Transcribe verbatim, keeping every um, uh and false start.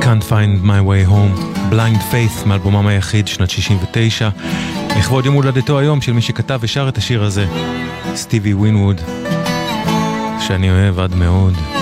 Can't Find My Way Home, Blind Faith, מאלבומם היחיד, שנת שישים ותשע, לכבוד יום הולדתו היום של מי שכתב ושר את השיר הזה, סטיבי ווינווד, שאני אוהב עד מאוד.